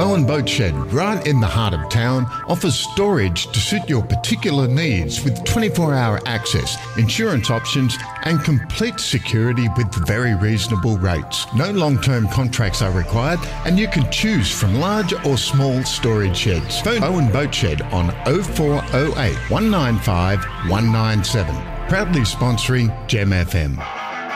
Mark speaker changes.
Speaker 1: Bowen Boat Shed, right in the heart of town, offers storage to suit your particular needs with 24-hour access, insurance options and complete security with very reasonable rates. No long-term contracts are required and you can choose from large or small storage sheds. Phone Bowen Boat Shed on 0408 195 197. Proudly sponsoring Gem FM.